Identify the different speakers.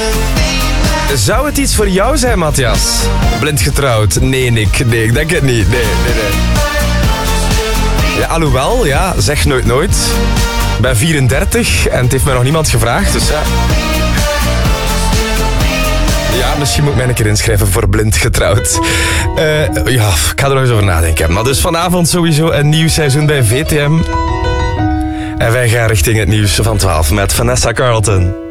Speaker 1: Zou het iets voor jou zijn, Matthias? Blind getrouwd? Nee, Nick. Nee, ik denk het niet. Nee. Ja, alhoewel, ja, zeg nooit nooit. Ik ben 34 en het heeft mij nog niemand gevraagd, dus ja. Ja, misschien moet ik mij een keer inschrijven voor blind getrouwd. Ja, ik ga er nog eens over nadenken. Maar dus vanavond sowieso een nieuw seizoen bij VTM. En wij gaan richting het nieuws van 12 met Vanessa Carlton.